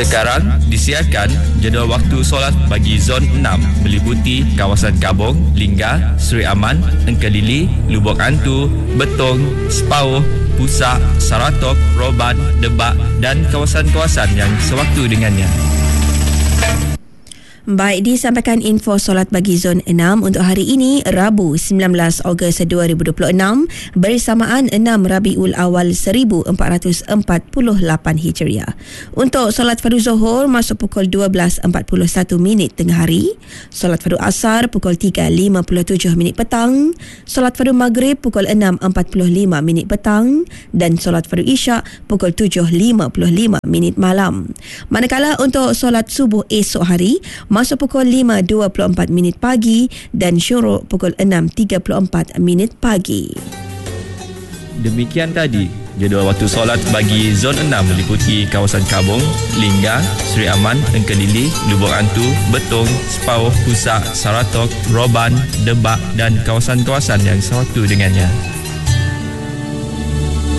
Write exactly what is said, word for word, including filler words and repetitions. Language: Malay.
Sekarang disiarkan jadual waktu solat bagi Zon enam meliputi kawasan Kabong, Lingga, Seri Aman, Engkelili, Lubuk Antu, Betong, Sepauh, Pusak, Saratok, Roban, Debak dan kawasan-kawasan yang sewaktu dengannya. Baik, disampaikan info solat bagi Zon enam untuk hari ini, Rabu sembilan belas Ogos dua ribu dua puluh enam bersamaan enam Rabiul Awal seribu empat ratus empat puluh lapan Hijriah. Untuk solat fardu Zuhur masuk pukul dua belas empat puluh satu minit tengah hari, solat fardu Asar pukul tiga lima puluh tujuh minit petang, solat fardu Maghrib pukul enam empat puluh lima minit petang dan solat fardu Isyak pukul tujuh lima puluh lima minit malam. Manakala untuk solat subuh esok hari masuk pukul lima dua puluh empat minit pagi dan syuruk pukul enam tiga puluh empat minit pagi. Demikian tadi jadual waktu solat bagi Zon enam meliputi kawasan Kabong, Lingga, Seri Aman, Engkelili, Lubuk Antu, Betong, Sepauh, Pusak, Saratok, Roban, Debak dan kawasan-kawasan yang sewaktu dengannya.